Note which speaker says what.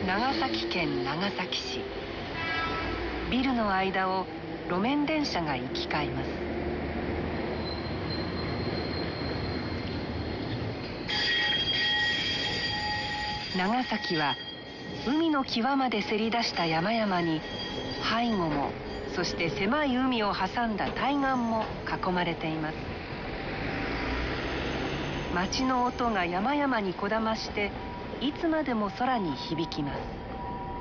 Speaker 1: 長崎県長崎市。ビルの間を路面電車が行き交います。長崎は海の際までせり出した山々に背後も、そして狭い海を挟んだ対岸も囲まれています。街の音が山々にこだましていつまでも空に響きます。